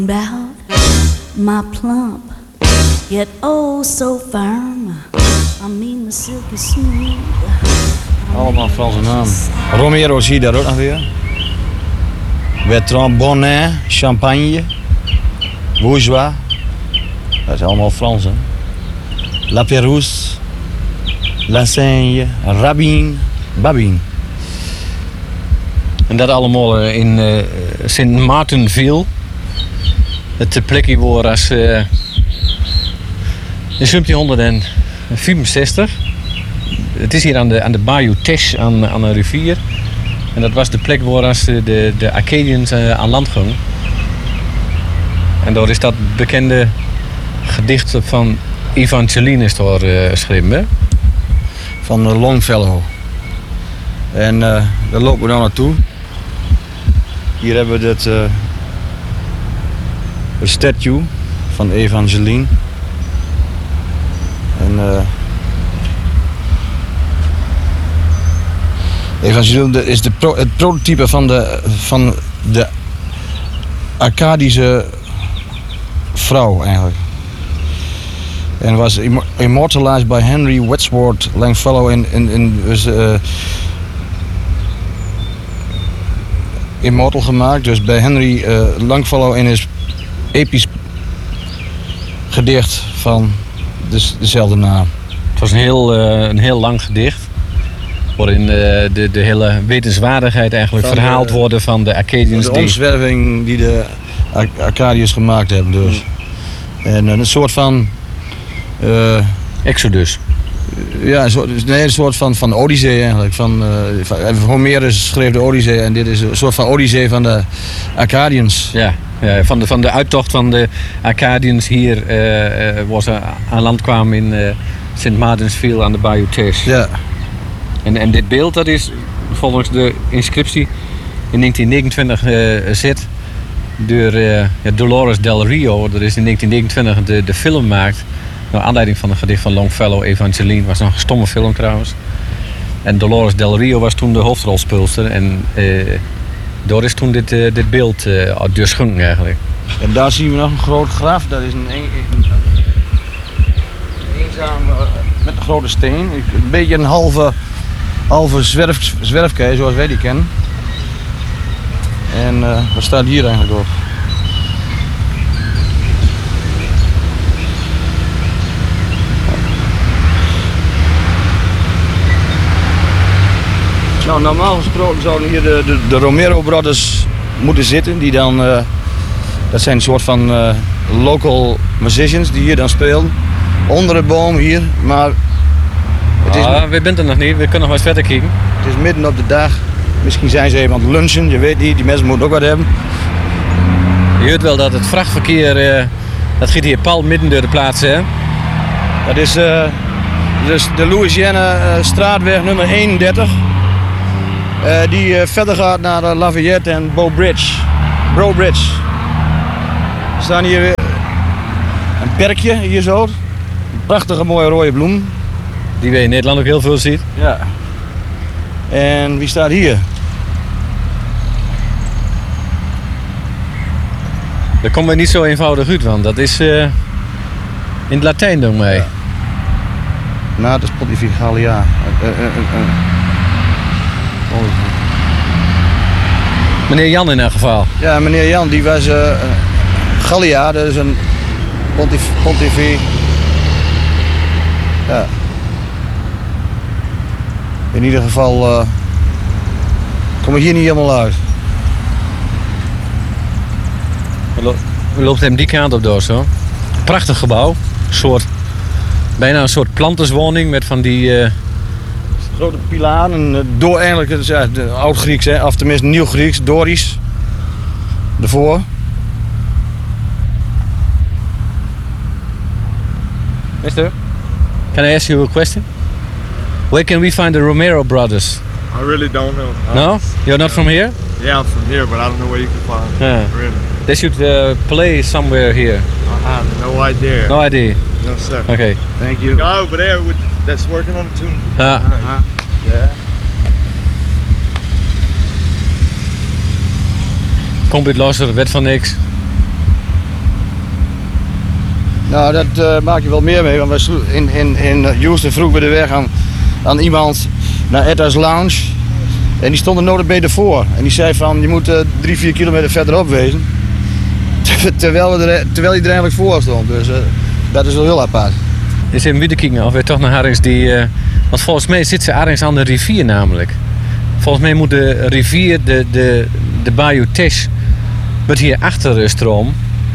About my plump, yet oh so firm. I mean the silky smooth. Allemaal Franse namen. Romero zie je daar ook nog weer. Bertrand Bonnet, Champagne, Bourgeois. Dat is allemaal Frans, hè. La Pérouse, La Seigne, Rabin, Babin. En dat allemaal in Sint Maartenville. Het plekje waar als in 1764. Het is hier aan de Bayou Teche, aan een rivier. En dat was de plek waar als de Acadians aan land gingen. En daar is dat bekende gedicht van Evangeline is daar geschreven, hè? Van Longfellow. En daar lopen we dan naartoe. Hier hebben we het statue van Evangeline. En Evangeline is het prototype van de Arcadische vrouw eigenlijk. En was immortalized by Henry Wadsworth Longfellow immortal gemaakt. Dus bij Henry Longfellow in his episch gedicht van dezelfde naam. Het was een heel lang gedicht. Waarin de hele wetenswaardigheid eigenlijk verhaald wordt van de Acadians. De omzwerving die de Acadiërs gemaakt hebben dus. En een soort van... Exodus. Ja, een soort van Odyssee eigenlijk. Homerus schreef de Odyssee en dit is een soort van Odyssee van de Acadians. Ja, van de uittocht van de Acadians hier waar ze aan land kwamen in Sint Maartensville aan de Bayou Teche. Ja. En dit beeld dat is volgens de inscriptie in 1929 zit door Dolores Del Rio. Dat is in 1929 de film gemaakt. Naar aanleiding van een gedicht van Longfellow, Evangeline. Was nog een stomme film trouwens. En Dolores Del Rio was toen de hoofdrolspeelster. En daar is toen dit beeld geschonken eigenlijk. En daar zien we nog een groot graf. Dat is een eenzaam met een grote steen. Een beetje een halve zwerfkei zoals wij die kennen. En wat staat hier eigenlijk op? Nou, normaal gesproken zouden hier de Romero Brothers moeten zitten. Die dan, dat zijn een soort van local musicians die hier dan spelen. Onder de boom hier, maar... we zijn er nog niet, we kunnen nog wat verder kijken. Het is midden op de dag. Misschien zijn ze even aan het lunchen, je weet niet, die mensen moeten ook wat hebben. Je hoort wel dat het vrachtverkeer, dat gaat hier pal midden door de plaats, hè? Dat is dus de Louisiana straatweg nummer 31. Die verder gaat naar Lafayette en Bow Bridge. Er staan hier weer een perkje hier zo. Een prachtige mooie rode bloem. Die we in Nederland ook heel veel ziet. Ja. En wie staat hier? Dat komt mij niet zo eenvoudig uit, want dat is in het Latijn doen mij. Ja. Nou, dat is Pontificalia. Meneer Jan in elk geval. Ja, meneer Jan, die was Gallia, dat is een pontific. Ja. In ieder geval kom ik hier niet helemaal uit. We loopt hem die kant op door zo. Prachtig gebouw. Bijna een soort planterswoning met van die... grote pilaren, door eigenlijk, het is oud-Grieks, of tenminste nieuw-Grieks, Dorisch. Daarvoor. Mister, can I ask you a question? Where can we find the Romero brothers? I really don't know. No? You're not from here? Yeah, I'm from here, but I don't know where you can find them. Really. They should play somewhere here. I have no idea. No idea? No, sir. Okay. Thank you. Guy over there that's working on the tune. Yeah. Komt uit luisteren, wet van niks. Nou, dat maak je wel meer mee. Want in Houston vroegen we de weg aan iemand naar Etta's Lounge. En die stond er notabene voor. En die zei van, je moet 3-4 kilometer verderop wezen. Terwijl hij er eigenlijk voor stond. Dus dat is wel heel apart. Is in Wiedekingen of weer toch naar Harrings die... want volgens mij zit ze Harrings aan de rivier namelijk. Volgens mij moet de rivier, de Bayou Teche, met hier achter stroom.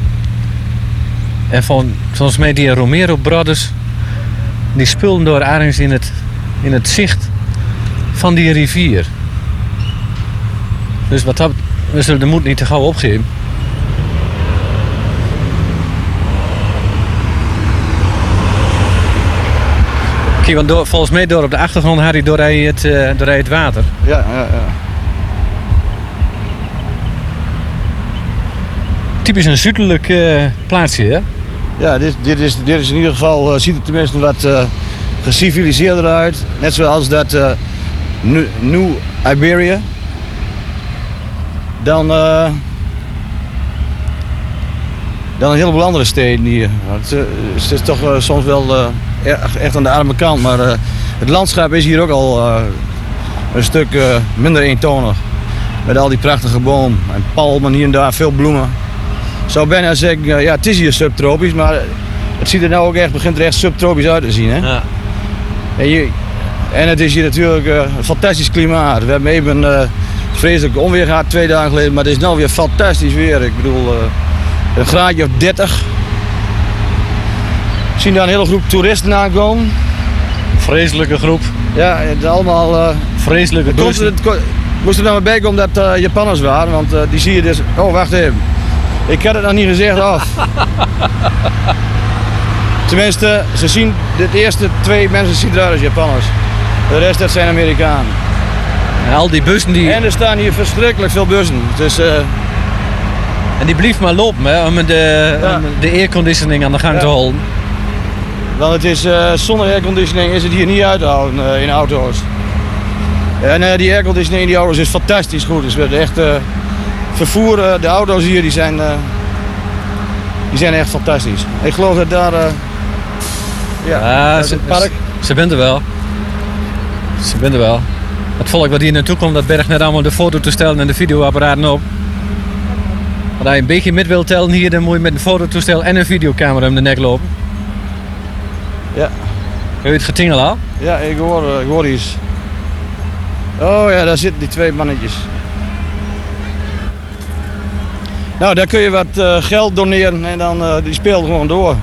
En volgens mij die Romero Brothers, die spullen door Harrings in het zicht van die rivier. Dus wat dat, we zullen de moed niet te gauw opgeven. Kijk, want volgens mij door op de achtergrond had hij door het water. Ja. Typisch een zuidelijk plaatsje, hè? Ja, dit is in ieder geval, ziet er tenminste wat geciviliseerder uit. Net zoals dat New Iberia. Dan een heleboel andere steden hier. Het is toch soms wel echt aan de arme kant, maar het landschap is hier ook al een stuk minder eentonig. Met al die prachtige bomen en palmen hier en daar, veel bloemen. Ik zou bijna zeggen, ja, het is hier subtropisch, maar het ziet er nou ook echt, begint er echt subtropisch uit te zien. Hè? Ja. En het is hier natuurlijk een fantastisch klimaat. We hebben even vreselijk onweer gehad 2 dagen geleden, maar het is nou weer fantastisch weer. Ik bedoel, een graadje of 30. We zien daar een hele groep toeristen aankomen. Vreselijke groep. Ja, het is allemaal... vreselijke bussen. Moest er nou bij komen dat Japanners waren, want die zie je dus... Oh, wacht even. Ik had het nog niet gezegd af. Tenminste, ze zien de eerste 2 mensen zien eruit als Japanners. De rest, dat zijn Amerikanen. En al die bussen die... En er staan hier verschrikkelijk veel bussen. Dus, en die blijft maar lopen, hè, om de airconditioning aan de gang te houden. Want het is, zonder airconditioning is het hier niet uit te houden in auto's. En die airconditioning in die auto's is fantastisch goed. Dus we echt vervoer, de auto's hier die zijn echt fantastisch. Ik geloof dat daar... het park... Ze bent er wel. Ze bent er wel. Het volk wat hier naartoe komt, dat bergt net allemaal de fototoestellen en de videoapparaten op. Als je een beetje met wilt tellen hier, dan moet je met een fototoestel en een videocamera om de nek lopen. Ja. Heb je het getingel al? Ja, ik hoor iets. Oh ja, daar zitten die 2 mannetjes. Nou, daar kun je wat geld doneren en dan die speelt gewoon door.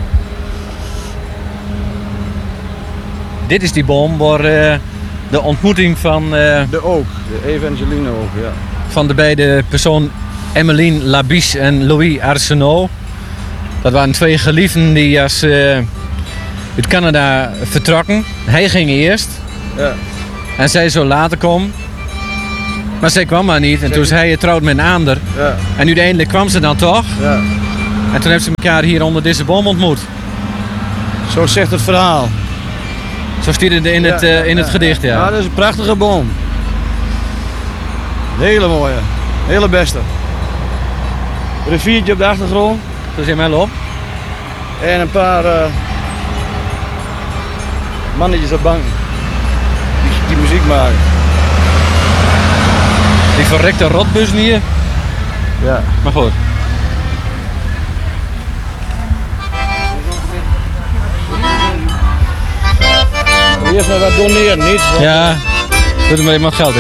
Dit is die boom waar de ontmoeting van... de Oak, de Evangeline Oak, ja. Van de beide personen Emmeline Labiche en Louis Arsenault. Dat waren 2 geliefden die uit Canada vertrokken. Hij ging eerst. Ja. En zij zou later komen. Maar zij kwam maar niet. En toen is hij trouwd met een ander. Ja. En uiteindelijk kwam ze dan toch. Ja. En toen hebben ze elkaar hier onder deze boom ontmoet. Zo zegt het verhaal. Zo stiet het in het gedicht, ja. Ja, dat is een prachtige boom. Een hele mooie. Hele beste. Riviertje op de achtergrond. Zo zit mij op. En een paar mannetjes op bank. Die muziek maken. Die verrekte rotbus hier. Ja. Maar goed. Eerst maar wat doneren, niet? Ja, doe er maar iemand geld in.